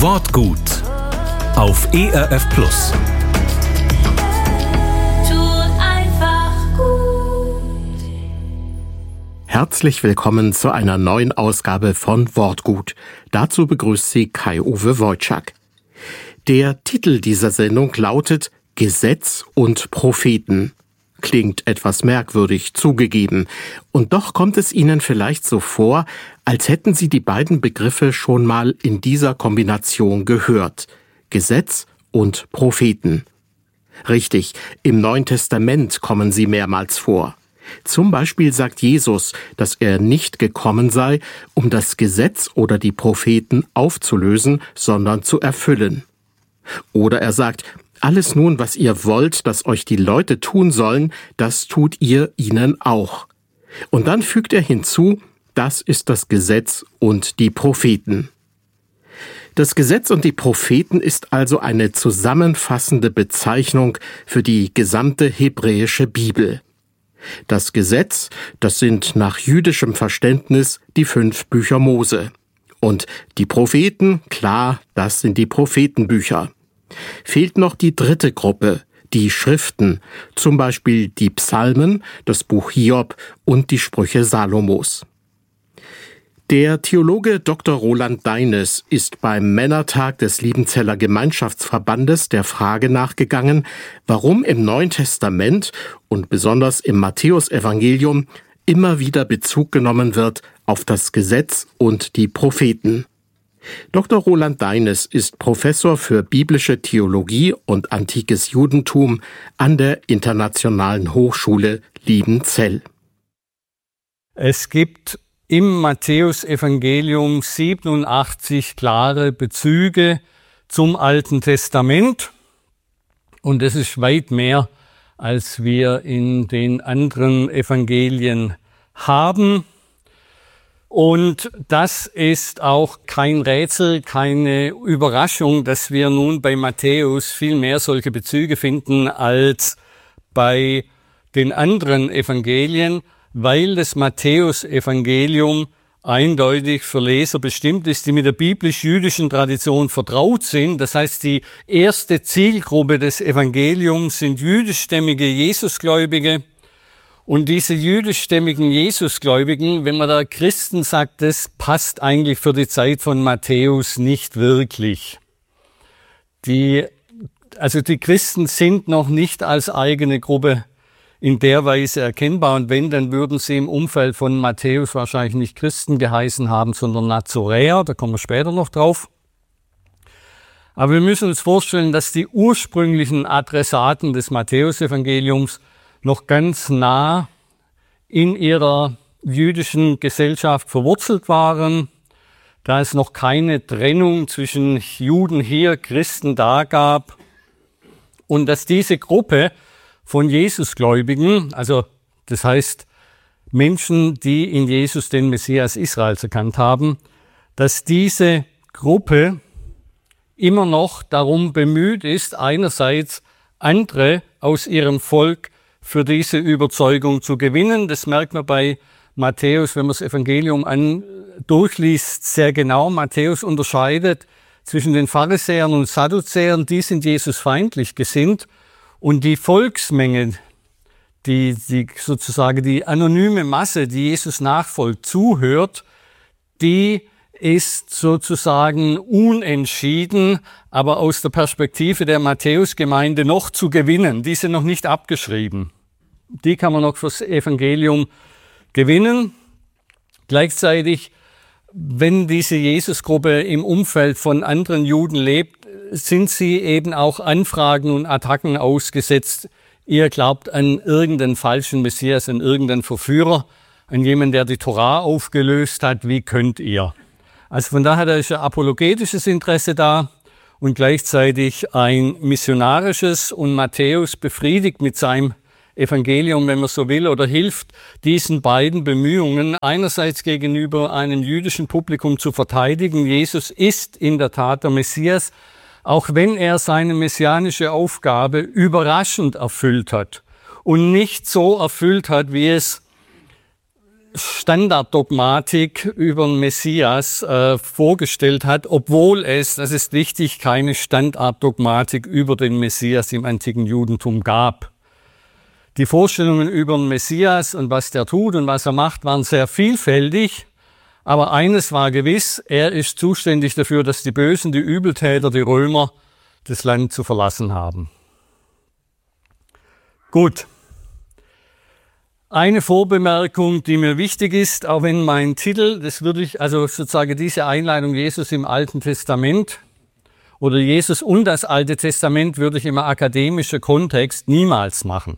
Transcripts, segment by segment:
Wortgut auf ERF Plus. Herzlich willkommen zu einer neuen Ausgabe von Wortgut. Dazu begrüßt Sie Kai-Uwe Wojczak. Der Titel dieser Sendung lautet Gesetz und Propheten. Klingt etwas merkwürdig, zugegeben. Und doch kommt es Ihnen vielleicht so vor, als hätten Sie die beiden Begriffe schon mal in dieser Kombination gehört. Gesetz und Propheten. Richtig, im Neuen Testament kommen sie mehrmals vor. Zum Beispiel sagt Jesus, dass er nicht gekommen sei, um das Gesetz oder die Propheten aufzulösen, sondern zu erfüllen. Oder er sagt, alles nun, was ihr wollt, dass euch die Leute tun sollen, das tut ihr ihnen auch. Und dann fügt er hinzu, das ist das Gesetz und die Propheten. Das Gesetz und die Propheten ist also eine zusammenfassende Bezeichnung für die gesamte hebräische Bibel. Das Gesetz, das sind nach jüdischem Verständnis die 5 Bücher Mose. Und die Propheten, klar, das sind die Prophetenbücher. Fehlt noch die dritte Gruppe, die Schriften, zum Beispiel die Psalmen, das Buch Hiob und die Sprüche Salomos. Der Theologe Dr. Roland Deines ist beim Männertag des Liebenzeller Gemeinschaftsverbandes der Frage nachgegangen, warum im Neuen Testament und besonders im Matthäusevangelium immer wieder Bezug genommen wird auf das Gesetz und die Propheten. Dr. Roland Deines ist Professor für biblische Theologie und antikes Judentum an der Internationalen Hochschule Liebenzell. Es gibt im Matthäusevangelium 87 klare Bezüge zum Alten Testament und es ist weit mehr, als wir in den anderen Evangelien haben. Und das ist auch kein Rätsel, keine Überraschung, dass wir nun bei Matthäus viel mehr solche Bezüge finden als bei den anderen Evangelien, weil das Matthäusevangelium eindeutig für Leser bestimmt ist, die mit der biblisch-jüdischen Tradition vertraut sind. Das heißt, die erste Zielgruppe des Evangeliums sind jüdischstämmige Jesusgläubige. Und diese jüdischstämmigen Jesusgläubigen, wenn man da Christen sagt, das passt eigentlich für die Zeit von Matthäus nicht wirklich. Die Christen sind noch nicht als eigene Gruppe in der Weise erkennbar. Und wenn, dann würden sie im Umfeld von Matthäus wahrscheinlich nicht Christen geheißen haben, sondern Nazoräer. Da kommen wir später noch drauf. Aber wir müssen uns vorstellen, dass die ursprünglichen Adressaten des Matthäusevangeliums noch ganz nah in ihrer jüdischen Gesellschaft verwurzelt waren, da es noch keine Trennung zwischen Juden hier, Christen da gab und dass diese Gruppe von Jesusgläubigen, also das heißt Menschen, die in Jesus den Messias Israels erkannt haben, dass diese Gruppe immer noch darum bemüht ist, einerseits andere aus ihrem Volk für diese Überzeugung zu gewinnen. Das merkt man bei Matthäus, wenn man das Evangelium durchliest, sehr genau. Matthäus unterscheidet zwischen den Pharisäern und Sadduzäern, die sind Jesus feindlich gesinnt. Und die Volksmenge, die sozusagen die anonyme Masse, die Jesus nachfolgt, zuhört, die ist sozusagen unentschieden, aber aus der Perspektive der Matthäusgemeinde noch zu gewinnen. Die sind noch nicht abgeschrieben. Die kann man noch fürs Evangelium gewinnen. Gleichzeitig, wenn diese Jesusgruppe im Umfeld von anderen Juden lebt, sind sie eben auch Anfragen und Attacken ausgesetzt. Ihr glaubt an irgendeinen falschen Messias, an irgendeinen Verführer, an jemanden, der die Torah aufgelöst hat. Wie könnt ihr? Also von daher ist ein apologetisches Interesse da und gleichzeitig ein missionarisches, und Matthäus befriedigt mit seinem Evangelium, wenn man so will, oder hilft diesen beiden Bemühungen, einerseits gegenüber einem jüdischen Publikum zu verteidigen. Jesus ist in der Tat der Messias, auch wenn er seine messianische Aufgabe überraschend erfüllt hat und nicht so erfüllt hat, wie es Standarddogmatik über den Messias vorgestellt hat, obwohl es, das ist wichtig, keine Standarddogmatik über den Messias im antiken Judentum gab. Die Vorstellungen über den Messias und was der tut und was er macht, waren sehr vielfältig, aber eines war gewiss, er ist zuständig dafür, dass die Bösen, die Übeltäter, die Römer das Land zu verlassen haben. Gut. Eine Vorbemerkung, die mir wichtig ist, auch wenn mein Titel, das würde ich, also sozusagen diese Einleitung Jesus im Alten Testament oder Jesus und das Alte Testament würde ich im akademischen Kontext niemals machen,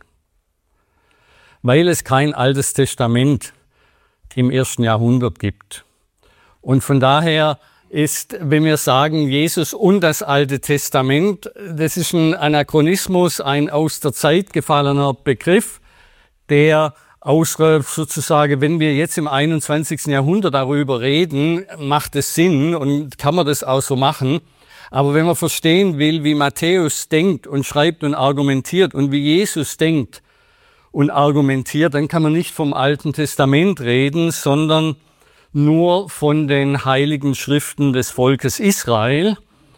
weil es kein Altes Testament im 1. Jahrhundert gibt. Und von daher ist, wenn wir sagen, Jesus und das Alte Testament, das ist ein Anachronismus, ein aus der Zeit gefallener Begriff, der sozusagen, wenn wir jetzt im 21. Jahrhundert darüber reden, macht es Sinn und kann man das auch so machen. Aber wenn man verstehen will, wie Matthäus denkt und schreibt und argumentiert und wie Jesus denkt und argumentiert, dann kann man nicht vom Alten Testament reden, sondern nur von den heiligen Schriften des Volkes Israel.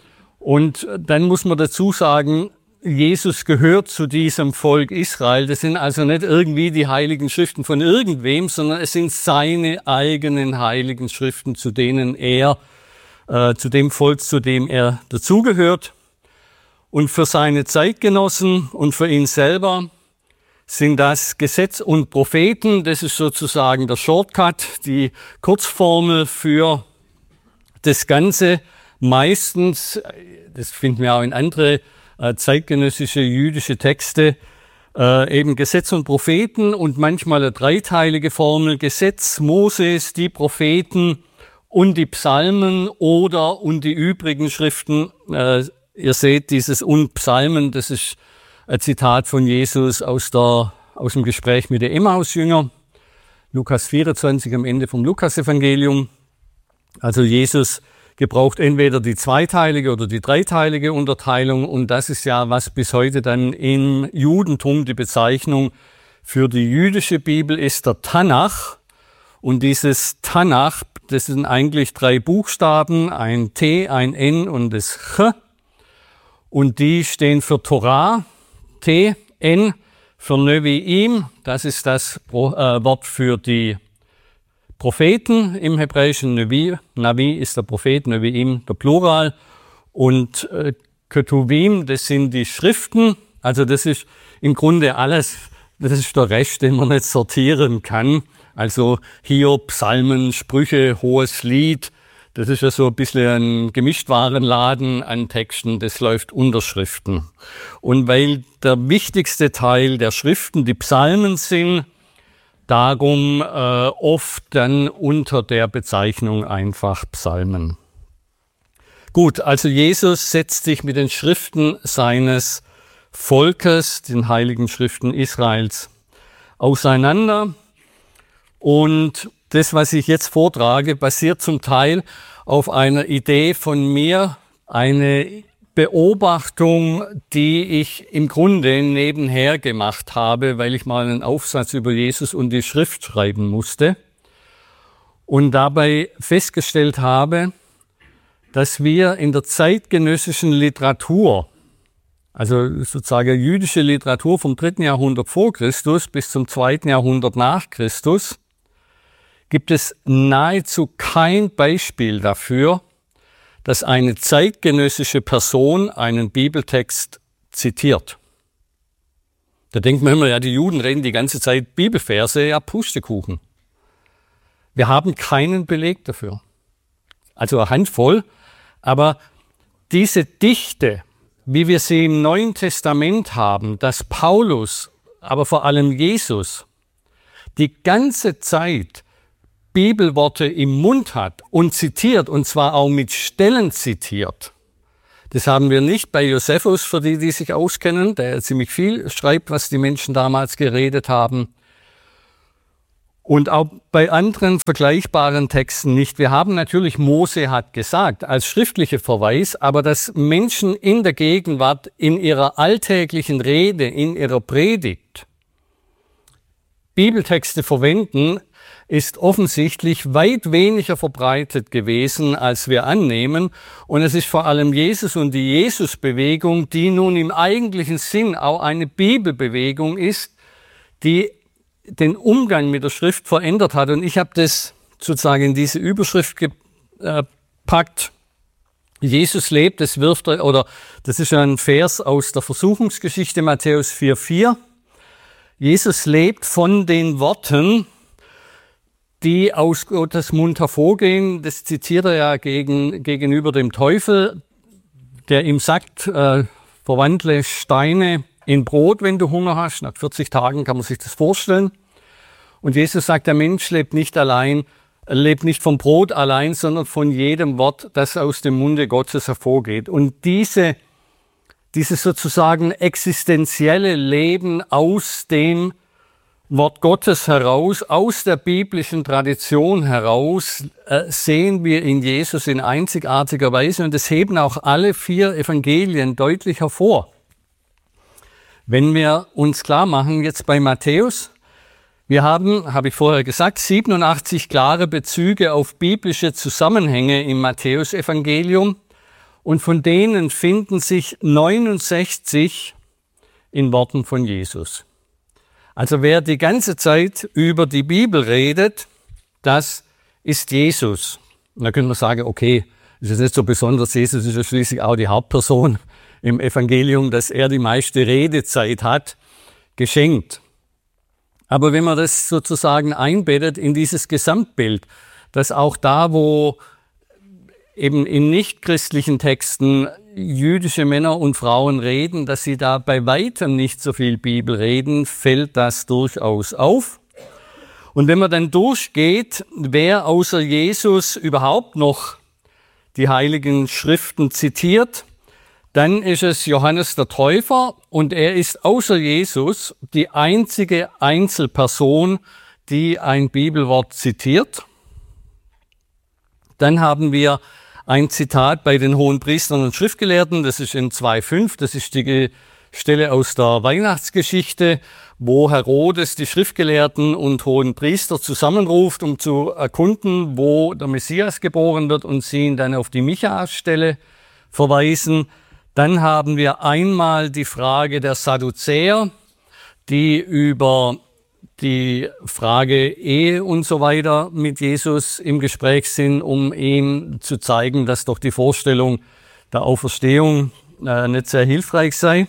Und dann muss man dazu sagen, Jesus gehört zu diesem Volk Israel. Das sind also nicht irgendwie die heiligen Schriften von irgendwem, sondern es sind seine eigenen heiligen Schriften, zu denen er, zu dem Volk, zu dem er dazugehört. Und für seine Zeitgenossen und für ihn selber sind das Gesetz und Propheten. Das ist sozusagen der Shortcut, die Kurzformel für das Ganze. Meistens, das finden wir auch in andere zeitgenössische jüdische Texte, eben Gesetz und Propheten und manchmal eine dreiteilige Formel, Gesetz, Moses, die Propheten und die Psalmen und die übrigen Schriften. Ihr seht dieses und Psalmen, das ist ein Zitat von Jesus aus dem Gespräch mit den Emmaus-Jüngern, Lukas 24 am Ende vom Lukas-Evangelium. Also Jesus gebraucht entweder die zweiteilige oder die dreiteilige Unterteilung und das ist ja, was bis heute dann im Judentum die Bezeichnung für die jüdische Bibel ist, der Tanach. Und dieses Tanach, das sind eigentlich 3 Buchstaben, ein T, ein N und das Ch. Und die stehen für Torah, T, N, für Neviim, das ist das Wort für die Propheten im Hebräischen. Navi ist der Prophet, Neviim der Plural. Und Ketuvim, das sind die Schriften. Also das ist im Grunde alles, das ist der Rest, den man nicht sortieren kann. Also Hiob, Psalmen, Sprüche, Hohes Lied. Das ist ja so ein bisschen ein Gemischtwarenladen an Texten, das läuft unter Schriften. Und weil der wichtigste Teil der Schriften die Psalmen sind, darum oft dann unter der Bezeichnung einfach Psalmen. Gut, also Jesus setzt sich mit den Schriften seines Volkes, den heiligen Schriften Israels, auseinander. Und das, was ich jetzt vortrage, basiert zum Teil auf einer Idee von mir, eine Beobachtung, die ich im Grunde nebenher gemacht habe, weil ich mal einen Aufsatz über Jesus und die Schrift schreiben musste und dabei festgestellt habe, dass wir in der zeitgenössischen Literatur, also sozusagen jüdische Literatur vom 3. Jahrhundert vor Christus bis zum 2. Jahrhundert nach Christus, gibt es nahezu kein Beispiel dafür, dass eine zeitgenössische Person einen Bibeltext zitiert. Da denkt man immer, ja, die Juden reden die ganze Zeit Bibelverse, ja, Pustekuchen. Wir haben keinen Beleg dafür. Also eine Handvoll, aber diese Dichte, wie wir sie im Neuen Testament haben, dass Paulus, aber vor allem Jesus, die ganze Zeit Bibelworte im Mund hat und zitiert, und zwar auch mit Stellen zitiert. Das haben wir nicht bei Josephus, für die, die sich auskennen, der ziemlich viel schreibt, was die Menschen damals geredet haben. Und auch bei anderen vergleichbaren Texten nicht. Wir haben natürlich, Mose hat gesagt, als schriftlicher Verweis, aber dass Menschen in der Gegenwart, in ihrer alltäglichen Rede, in ihrer Predigt Bibeltexte verwenden, ist offensichtlich weit weniger verbreitet gewesen, als wir annehmen. Und es ist vor allem Jesus und die Jesusbewegung, die nun im eigentlichen Sinn auch eine Bibelbewegung ist, die den Umgang mit der Schrift verändert hat. Und ich habe das sozusagen in diese Überschrift gepackt. Jesus lebt, das ist ein Vers aus der Versuchungsgeschichte, Matthäus 4,4. Jesus lebt von den Worten, die aus Gottes Mund hervorgehen. Das zitiert er ja gegenüber dem Teufel, der ihm sagt, verwandle Steine in Brot, wenn du Hunger hast. Nach 40 Tagen kann man sich das vorstellen. Und Jesus sagt, der Mensch lebt nicht vom Brot allein, sondern von jedem Wort, das aus dem Munde Gottes hervorgeht. Und dieses sozusagen existenzielle Leben aus dem Wort Gottes heraus, aus der biblischen Tradition heraus, sehen wir in Jesus in einzigartiger Weise. Und das heben auch alle 4 Evangelien deutlich hervor. Wenn wir uns klar machen, jetzt bei Matthäus, wir haben, habe ich vorher gesagt, 87 klare Bezüge auf biblische Zusammenhänge im Matthäusevangelium und von denen finden sich 69 in Worten von Jesus. Also wer die ganze Zeit über die Bibel redet, das ist Jesus. Und da können wir sagen, okay, das ist nicht so besonders, Jesus ist ja schließlich auch die Hauptperson im Evangelium, dass er die meiste Redezeit hat, geschenkt. Aber wenn man das sozusagen einbettet in dieses Gesamtbild, dass auch da, wo eben in nichtchristlichen Texten jüdische Männer und Frauen reden, dass sie da bei weitem nicht so viel Bibel reden, fällt das durchaus auf. Und wenn man dann durchgeht, wer außer Jesus überhaupt noch die Heiligen Schriften zitiert, dann ist es Johannes der Täufer und er ist außer Jesus die einzige Einzelperson, die ein Bibelwort zitiert. Dann haben wir ein Zitat bei den Hohenpriestern und Schriftgelehrten, das ist in 2,5, das ist die Stelle aus der Weihnachtsgeschichte, wo Herodes die Schriftgelehrten und Hohenpriester zusammenruft, um zu erkunden, wo der Messias geboren wird und sie ihn dann auf die Michaas-Stelle verweisen. Dann haben wir einmal die Frage der Sadduzäer, die über die Frage Ehe und so weiter mit Jesus im Gespräch sind, um ihm zu zeigen, dass doch die Vorstellung der Auferstehung nicht sehr hilfreich sei.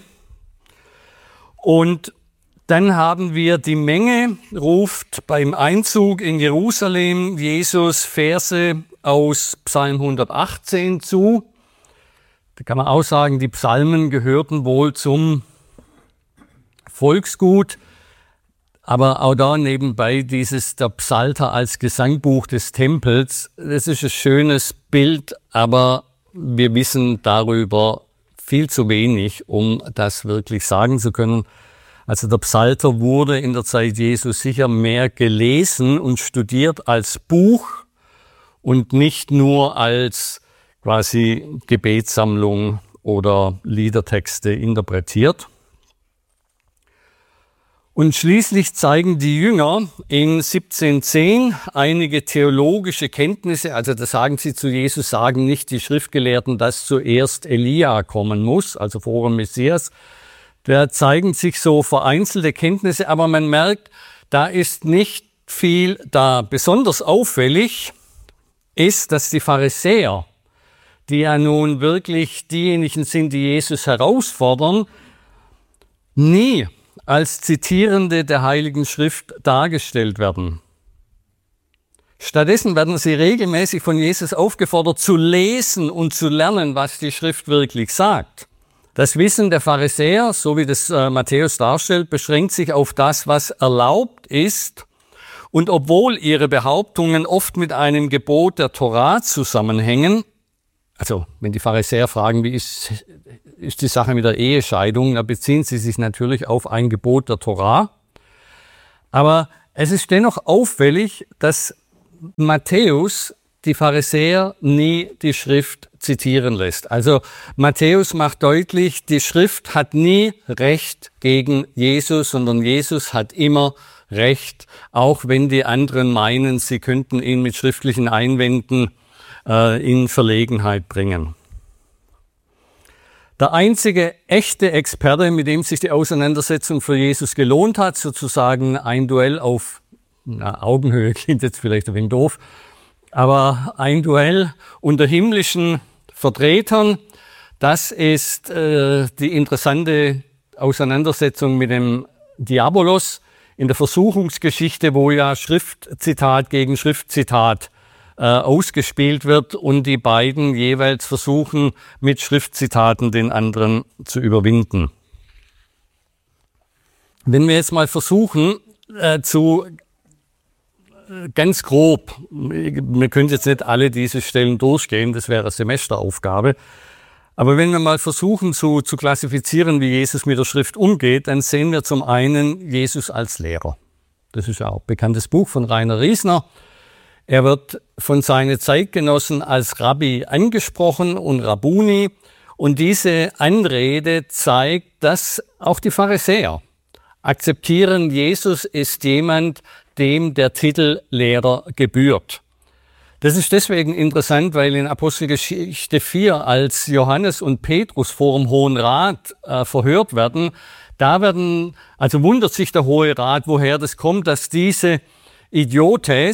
Und dann haben wir die Menge, ruft beim Einzug in Jerusalem Jesus Verse aus Psalm 118 zu. Da kann man auch sagen, die Psalmen gehörten wohl zum Volksgut, aber auch da nebenbei der Psalter als Gesangbuch des Tempels, das ist ein schönes Bild, aber wir wissen darüber viel zu wenig, um das wirklich sagen zu können. Also der Psalter wurde in der Zeit Jesu sicher mehr gelesen und studiert als Buch und nicht nur als quasi Gebetssammlung oder Liedertexte interpretiert. Und schließlich zeigen die Jünger in 17,10 einige theologische Kenntnisse, also da sagen sie zu Jesus, sagen nicht die Schriftgelehrten, dass zuerst Elia kommen muss, also vor dem Messias. Da zeigen sich so vereinzelte Kenntnisse, aber man merkt, da ist nicht viel da. Besonders auffällig ist, dass die Pharisäer, die ja nun wirklich diejenigen sind, die Jesus herausfordern, nie als Zitierende der Heiligen Schrift dargestellt werden. Stattdessen werden sie regelmäßig von Jesus aufgefordert, zu lesen und zu lernen, was die Schrift wirklich sagt. Das Wissen der Pharisäer, so wie das Matthäus darstellt, beschränkt sich auf das, was erlaubt ist. Und obwohl ihre Behauptungen oft mit einem Gebot der Torah zusammenhängen, also wenn die Pharisäer fragen, wie ist die Sache mit der Ehescheidung, da beziehen sie sich natürlich auf ein Gebot der Torah. Aber es ist dennoch auffällig, dass Matthäus die Pharisäer nie die Schrift zitieren lässt. Also Matthäus macht deutlich, die Schrift hat nie Recht gegen Jesus, sondern Jesus hat immer Recht, auch wenn die anderen meinen, sie könnten ihn mit schriftlichen Einwänden in Verlegenheit bringen. Der einzige echte Experte, mit dem sich die Auseinandersetzung für Jesus gelohnt hat, sozusagen ein Duell auf Augenhöhe, klingt jetzt vielleicht ein wenig doof, aber ein Duell unter himmlischen Vertretern, das ist die interessante Auseinandersetzung mit dem Diabolos in der Versuchungsgeschichte, wo ja Schriftzitat gegen Schriftzitat ausgespielt wird und die beiden jeweils versuchen, mit Schriftzitaten den anderen zu überwinden. Wenn wir jetzt mal versuchen, ganz grob, wir können jetzt nicht alle diese Stellen durchgehen, das wäre eine Semesteraufgabe, aber wenn wir mal versuchen zu klassifizieren, wie Jesus mit der Schrift umgeht, dann sehen wir zum einen Jesus als Lehrer. Das ist ja auch ein bekanntes Buch von Rainer Riesner. Er wird von seinen Zeitgenossen als Rabbi angesprochen und Rabbuni. Und diese Anrede zeigt, dass auch die Pharisäer akzeptieren, Jesus ist jemand, dem der Titel Lehrer gebührt. Das ist deswegen interessant, weil in Apostelgeschichte 4, als Johannes und Petrus vor dem Hohen Rat verhört werden, also wundert sich der Hohe Rat, woher das kommt, dass diese Idiotai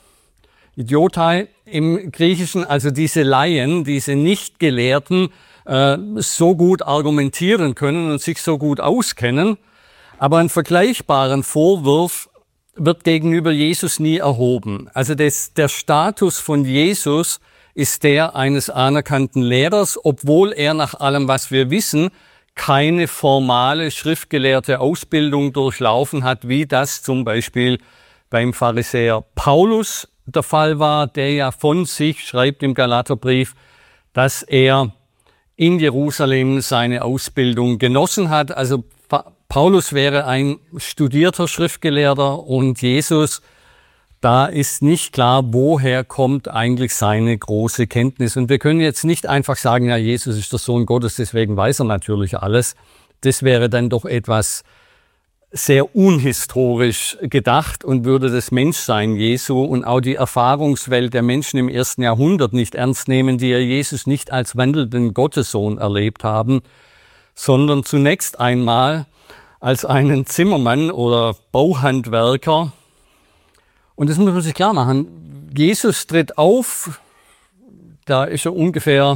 im Griechischen, also diese Laien, diese Nichtgelehrten, so gut argumentieren können und sich so gut auskennen. Aber einen vergleichbaren Vorwurf wird gegenüber Jesus nie erhoben. Also der Status von Jesus ist der eines anerkannten Lehrers, obwohl er nach allem, was wir wissen, keine formale schriftgelehrte Ausbildung durchlaufen hat, wie das zum Beispiel beim Pharisäer Paulus der Fall war, der ja von sich schreibt im Galaterbrief, dass er in Jerusalem seine Ausbildung genossen hat. Also Paulus wäre ein studierter Schriftgelehrter und Jesus, da ist nicht klar, woher kommt eigentlich seine große Kenntnis. Und wir können jetzt nicht einfach sagen, ja, Jesus ist der Sohn Gottes, deswegen weiß er natürlich alles. Das wäre dann doch etwas sehr unhistorisch gedacht und würde das Menschsein Jesu und auch die Erfahrungswelt der Menschen im 1. Jahrhundert nicht ernst nehmen, die ja Jesus nicht als wandelnden Gottessohn erlebt haben, sondern zunächst einmal als einen Zimmermann oder Bauhandwerker. Und das muss man sich klar machen. Jesus tritt auf, da ist er ungefähr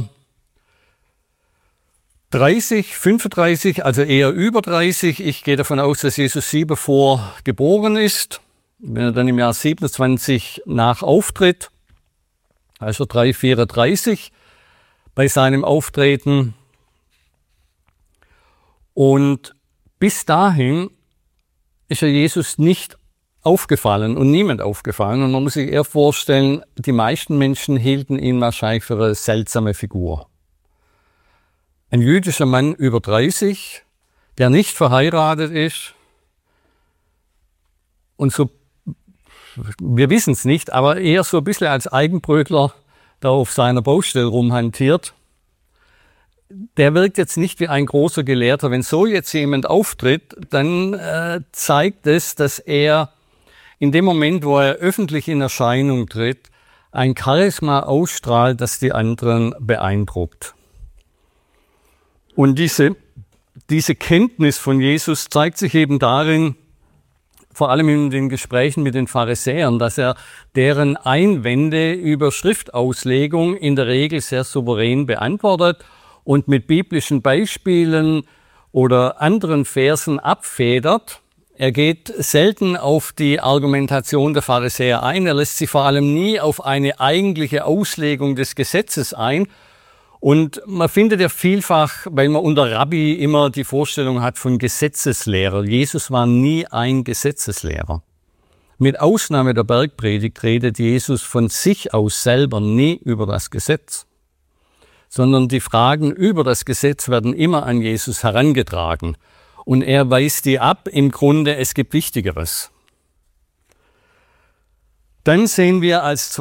30, 35, also eher über 30. Ich gehe davon aus, dass Jesus 7 vor geboren ist. Wenn er dann im Jahr 27 nach auftritt, also 34 bei seinem Auftreten. Und bis dahin ist ja Jesus nicht aufgefallen und niemand aufgefallen. Und man muss sich eher vorstellen, die meisten Menschen hielten ihn wahrscheinlich für eine seltsame Figur. Ein jüdischer Mann über 30, der nicht verheiratet ist und so, wir wissen es nicht, aber eher so ein bisschen als Eigenbrötler da auf seiner Baustelle rumhantiert. Der wirkt jetzt nicht wie ein großer Gelehrter. Wenn so jetzt jemand auftritt, dann zeigt es, dass er in dem Moment, wo er öffentlich in Erscheinung tritt, ein Charisma ausstrahlt, das die anderen beeindruckt. Und diese Kenntnis von Jesus zeigt sich eben darin, vor allem in den Gesprächen mit den Pharisäern, dass er deren Einwände über Schriftauslegung in der Regel sehr souverän beantwortet und mit biblischen Beispielen oder anderen Versen abfedert. Er geht selten auf die Argumentation der Pharisäer ein. Er lässt sich vor allem nie auf eine eigentliche Auslegung des Gesetzes ein. Und man findet ja vielfach, weil man unter Rabbi immer die Vorstellung hat von Gesetzeslehrer. Jesus war nie ein Gesetzeslehrer. Mit Ausnahme der Bergpredigt redet Jesus von sich aus selber nie über das Gesetz, sondern die Fragen über das Gesetz werden immer an Jesus herangetragen. Und er weist die ab, im Grunde, es gibt Wichtigeres. Dann sehen wir als